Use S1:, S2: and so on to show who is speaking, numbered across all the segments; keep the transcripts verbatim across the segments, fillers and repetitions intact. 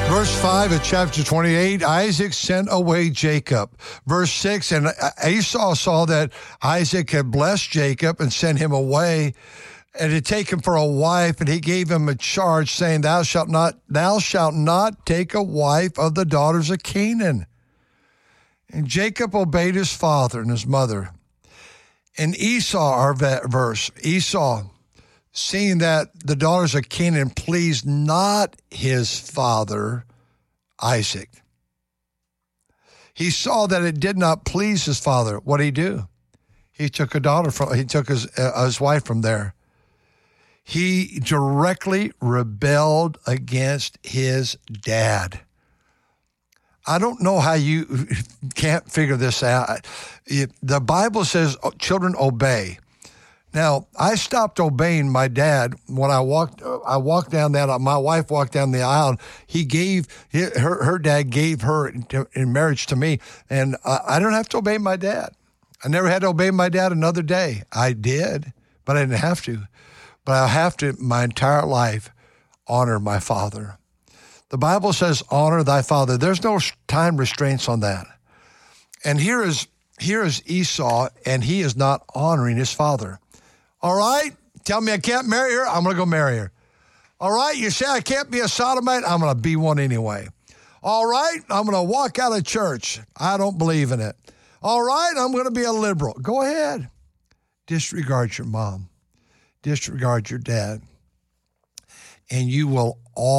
S1: Verse five of chapter twenty-eight, Isaac sent away Jacob. Verse six, and Esau saw that Isaac had blessed Jacob and sent him away and to take him for a wife, and he gave him a charge, saying, Thou shalt not, thou shalt not take a wife of the daughters of Canaan. And Jacob obeyed his father and his mother. And Esau, our verse, Esau, seeing that the daughters of Canaan pleased not his father, Isaac. He saw that it did not please his father. What did he do? He took a daughter from, he took his, uh, his wife from there. He directly rebelled against his dad. I don't know how you can't figure this out. The Bible says children obey. Now, I stopped obeying my dad when I walked. I walked down that. My wife walked down the aisle. He gave her. Her dad gave her in marriage to me, and I don't have to obey my dad. I never had to obey my dad another day. I did, but I didn't have to. But I have to my entire life honor my father. The Bible says, "Honor thy father." There's no time restraints on that. And here is here is Esau, and he is not honoring his father. All right, tell me I can't marry her, I'm going to go marry her. All right, you say I can't be a sodomite, I'm going to be one anyway. All right, I'm going to walk out of church. I don't believe in it. All right, I'm going to be a liberal. Go ahead. Disregard your mom. Disregard your dad. And you will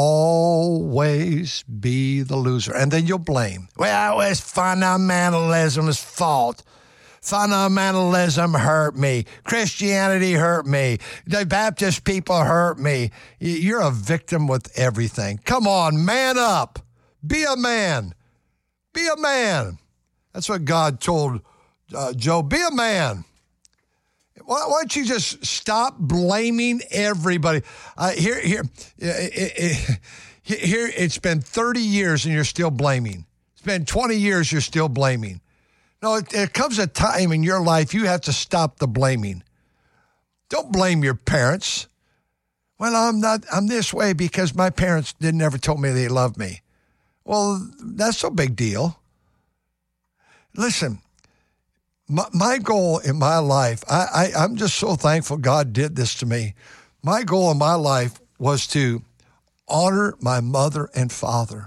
S1: always be the loser. And then you'll blame. Well, it's fundamentalism's fault. Fundamentalism hurt me. Christianity hurt me. The Baptist people hurt me. You're a victim with everything. Come on, man up. Be a man. Be a man. That's what God told uh, Job. Be a man. Why, why don't you just stop blaming everybody? Uh, here, here, it, it, it, here. It's been thirty years and you're still blaming. It's been twenty years, you're still blaming. No, it, it comes a time in your life you have to stop the blaming. Don't blame your parents. Well, I'm not, I'm this way because my parents didn't ever told me they loved me. Well, that's no big deal. Listen, my, my goal in my life, I, I, I'm just so thankful God did this to me. My goal in my life was to honor my mother and father.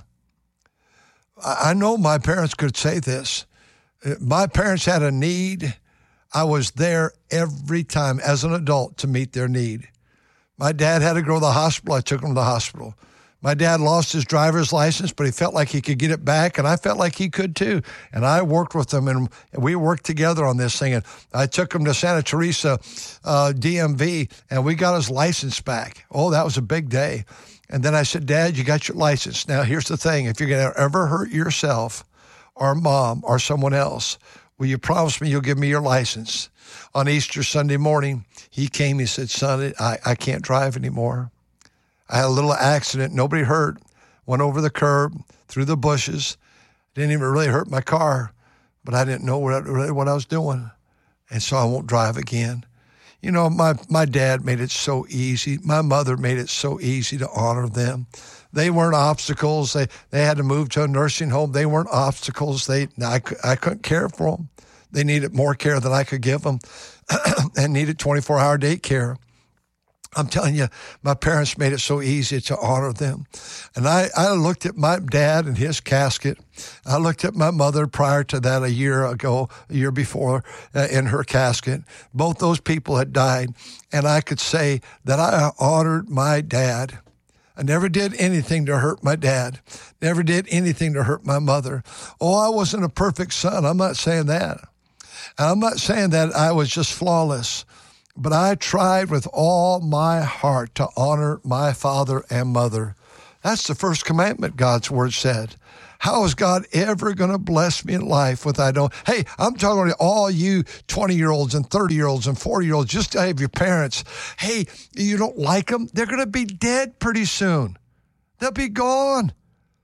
S1: I, I know my parents could say this. My parents had a need. I was there every time as an adult to meet their need. My dad had to go to the hospital. I took him to the hospital. My dad lost his driver's license, but he felt like he could get it back, and I felt like he could too. And I worked with him, and we worked together on this thing. And I took him to Santa Teresa uh, D M V, and we got his license back. Oh, that was a big day. And then I said, Dad, you got your license. Now, here's the thing. If you're going to ever hurt yourself or mom or someone else, will you promise me you'll give me your license? On Easter Sunday morning, he came, he said, son, I, I can't drive anymore. I had a little accident, nobody hurt, went over the curb, through the bushes, didn't even really hurt my car, but I didn't know what, really what I was doing, and so I won't drive again. You know, my, my dad made it so easy. My mother made it so easy to honor them. They weren't obstacles. They they had to move to a nursing home. They weren't obstacles. They I, I couldn't care for them. They needed more care than I could give them and needed twenty-four hour day care. I'm telling you, my parents made it so easy to honor them. And I, I looked at my dad and his casket. I looked at my mother prior to that a year ago, a year before, uh, in her casket. Both those people had died. And I could say that I honored my dad. I never did anything to hurt my dad. Never did anything to hurt my mother. Oh, I wasn't a perfect son. I'm not saying that. I'm not saying that I was just flawless. But I tried with all my heart to honor my father and mother. That's the first commandment, God's word said. How is God ever going to bless me in life with I don't? Hey, I'm talking to all you twenty-year-olds and thirty-year-olds and forty-year-olds. Just have your parents. Hey, you don't like them? They're going to be dead pretty soon. They'll be gone.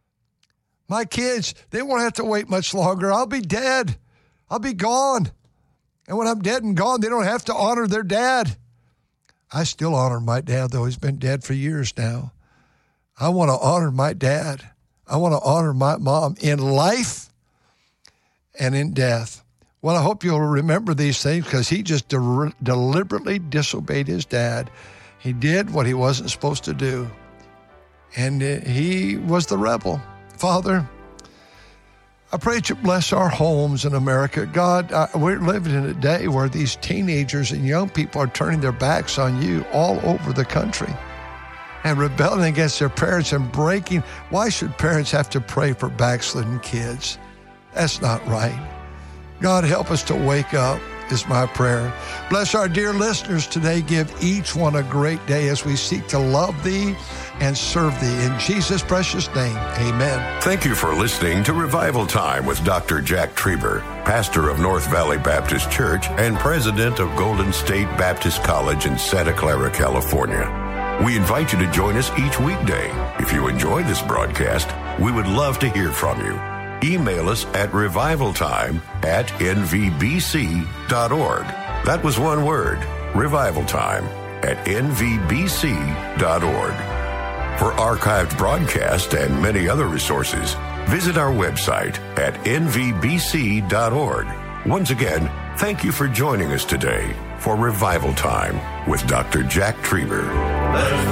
S1: My kids, they won't have to wait much longer. I'll be dead. I'll be gone. And when I'm dead and gone, they don't have to honor their dad. I still honor my dad, though he's been dead for years now. I want to honor my dad. I want to honor my mom in life and in death. Well, I hope you'll remember these things because he just de- deliberately disobeyed his dad. He did what he wasn't supposed to do. And he was the rebel. Father, I pray that you bless our homes in America. God, uh, we're living in a day where these teenagers and young people are turning their backs on you all over the country and rebelling against their parents and breaking. Why should parents have to pray for backslidden kids? That's not right. God, help us to wake up is my prayer. Bless our dear listeners today. Give each one a great day as we seek to love thee and serve thee. In Jesus' precious name, amen.
S2: Thank you for listening to Revival Time with Doctor Jack Trieber, pastor of North Valley Baptist Church and president of Golden State Baptist College in Santa Clara, California. We invite you to join us each weekday. If you enjoy this broadcast, we would love to hear from you. Email us at revivaltime at n v b c dot org. That was one word, revivaltime at n v b c dot org. For archived broadcasts and many other resources, visit our website at n v b c dot org. Once again, thank you for joining us today for Revival Time with Doctor Jack Trieber.